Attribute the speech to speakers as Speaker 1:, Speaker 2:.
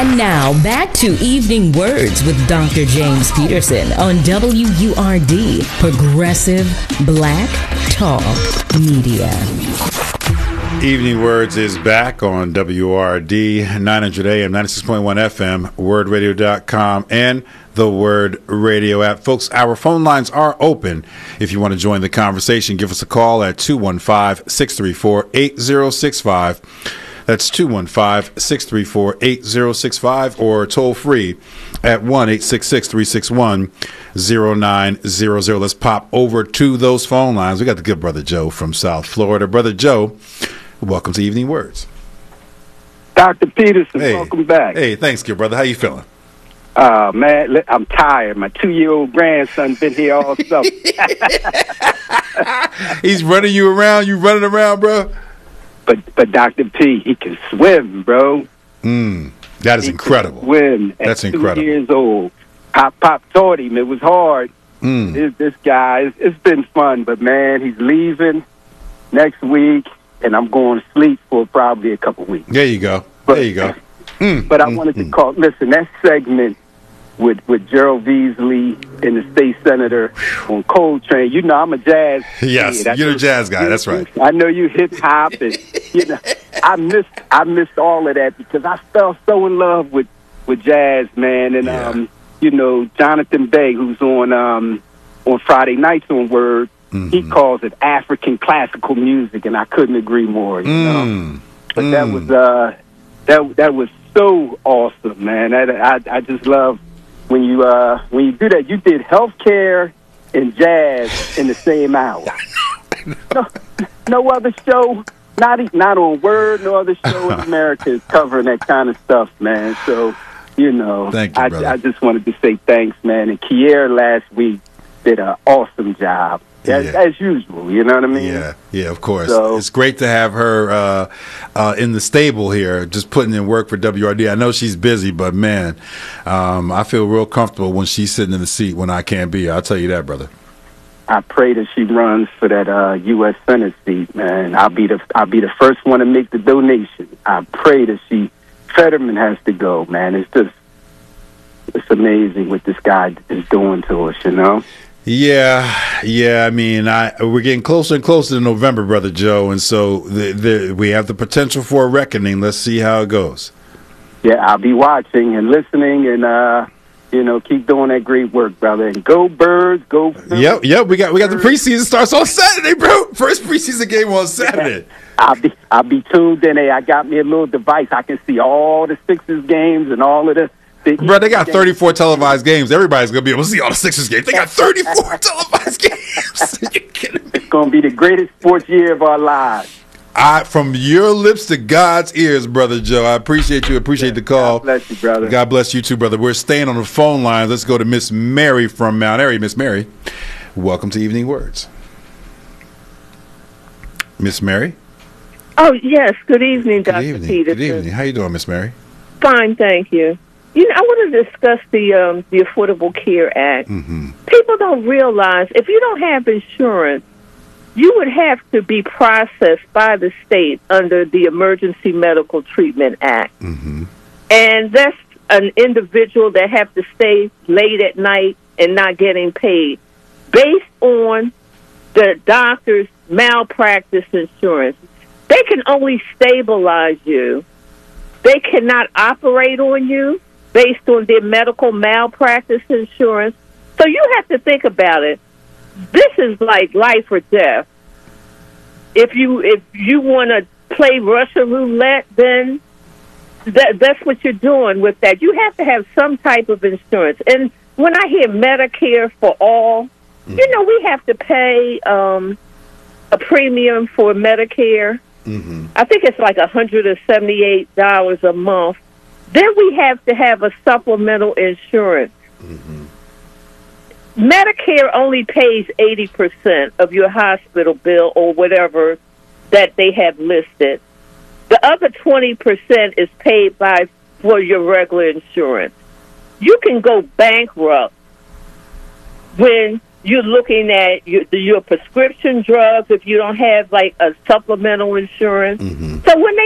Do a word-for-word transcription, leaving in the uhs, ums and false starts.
Speaker 1: And now, back to Evening Words with Doctor James Peterson on W U R D, Progressive Black Talk Media.
Speaker 2: Evening Words is back on W R D, nine hundred A M, ninety-six point one F M, word radio dot com, and the Word Radio app. Folks, our phone lines are open. If you want to join the conversation, give us a call at two one five, six three four, eight zero six five. That's two one five, six three four, eight zero six five, or toll free at one eight six six, three six one, zero nine zero zero. Let's pop over to those phone lines. We got the good brother Joe from South Florida. Brother Joe, welcome to Evening Words.
Speaker 3: Doctor Peterson,
Speaker 2: hey.
Speaker 3: Welcome back.
Speaker 2: Hey, thanks, good brother. How you feeling?
Speaker 3: Uh, man, I'm tired. My two-year-old grandson been here all summer.
Speaker 2: He's running you around. You running around, bro?
Speaker 3: But but Doctor P, he can swim, bro.
Speaker 2: Mm, that is
Speaker 3: he
Speaker 2: incredible.
Speaker 3: Can swim at
Speaker 2: That's
Speaker 3: two
Speaker 2: incredible.
Speaker 3: years old. Pop Pop taught him. It was hard.
Speaker 2: Mm.
Speaker 3: This, this guy, it's, it's been fun, but man, he's leaving next week, and I'm going to sleep for probably a couple weeks.
Speaker 2: There you go.
Speaker 3: But,
Speaker 2: there you go. Mm,
Speaker 3: but I
Speaker 2: mm,
Speaker 3: wanted
Speaker 2: mm.
Speaker 3: to call. Listen, that segment with with Gerald Beasley and the state senator on Coltrane. You know, I'm a jazz.
Speaker 2: Yes,
Speaker 3: kid.
Speaker 2: you're
Speaker 3: know,
Speaker 2: a jazz guy. That's right.
Speaker 3: I know you hip hop, and you know, I missed I missed all of that because I fell so in love with with jazz, man. And
Speaker 2: Yeah.
Speaker 3: um, you know, Jonathan Bay, who's on um on Friday nights on Word,
Speaker 2: Mm-hmm.
Speaker 3: he calls it African classical music, and I couldn't agree more. You know,
Speaker 2: Mm.
Speaker 3: but
Speaker 2: Mm.
Speaker 3: that was uh that that was so awesome, man. That, I I just love. When you uh when you do that, you did healthcare and jazz in the same hour. No, no other show, not e- not on Word, no other show in America is covering that kind of stuff, man. So, you know,
Speaker 2: Thank you,
Speaker 3: I,
Speaker 2: brother.
Speaker 3: I just wanted to say thanks, man. And Kier last week did an awesome job, as,
Speaker 2: Yeah.
Speaker 3: as usual. You know what I mean?
Speaker 2: Yeah, yeah, of course.
Speaker 3: So-
Speaker 2: It's great to have her uh, uh, in the stable here, just putting in work for W R D. I know she's busy, but man, um, I feel real comfortable when she's sitting in the seat when I can't be here. I'll tell you that, brother.
Speaker 3: I pray that she runs for that uh, U S Senate seat, man. I'll be the I'll be the first one to make the donation. I pray that she Fetterman has to go, man. It's just it's amazing what this guy is doing to us, you know.
Speaker 2: Yeah, yeah. I mean, I we're getting closer and closer to November, brother Joe, and so the, the, we have the potential for a reckoning. Let's see how it goes.
Speaker 3: Yeah, I'll be watching and listening, and uh, you know, keep doing that great work, brother. And go Birds, go.
Speaker 2: Yep, yep. We got we got the preseason starts on Saturday, bro. First preseason game on Saturday.
Speaker 3: I'll be I'll be tuned in. Hey, I got me a little device. I can see all the Sixers games and all of the. the
Speaker 2: Bro, they got thirty-four televised games. Everybody's going to be able to see all the Sixers games. They got thirty-four televised games. Are you kidding me?
Speaker 3: It's going to be the greatest sports year of our lives.
Speaker 2: I, from your lips to God's ears, brother Joe. I appreciate you. Appreciate the call.
Speaker 3: God bless you, brother.
Speaker 2: God bless you too, brother. We're staying on the phone lines. Let's go to Miss Mary from Mount Airy. Miss Mary, welcome to Evening Words. Miss Mary?
Speaker 4: Oh, yes. Good evening, Doctor
Speaker 2: Good evening.
Speaker 4: Peterson.
Speaker 2: Good evening. How you doing, Miss Mary?
Speaker 4: Fine, thank you. You know, I want to discuss the um, the Affordable Care Act.
Speaker 2: Mm-hmm.
Speaker 4: People don't realize if you don't have insurance, you would have to be processed by the state under the Emergency Medical Treatment Act.
Speaker 2: Mm-hmm.
Speaker 4: And that's an individual that have to stay late at night and not getting paid based on the doctor's malpractice insurance. They can only stabilize you. They cannot operate on you based on their medical malpractice insurance. So you have to think about it. This is like life or death. If you if you want to play Russian roulette, then that that's what you're doing with that. You have to have some type of insurance. And when I hear Medicare for all, mm-hmm. you know, we have to pay um, a premium for Medicare.
Speaker 2: Mm-hmm.
Speaker 4: I think it's like one hundred seventy-eight dollars a month. Then we have to have a supplemental insurance.
Speaker 2: Mm-hmm.
Speaker 4: Medicare only pays eighty percent of your hospital bill or whatever that they have listed. The other twenty percent is paid by for your regular insurance. You can go bankrupt when you're looking at your, your prescription drugs if you don't have like a supplemental insurance.
Speaker 2: Mm-hmm.
Speaker 4: So when they